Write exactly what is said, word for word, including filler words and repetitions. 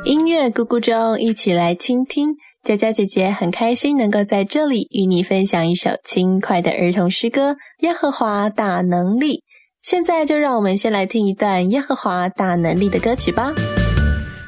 音乐咕咕钟，一起来倾听。佳佳姐姐很开心能够在这里与你分享一首轻快的儿童诗歌《耶和华大能力》。现在就让我们先来听一段耶和华大能力的歌曲吧。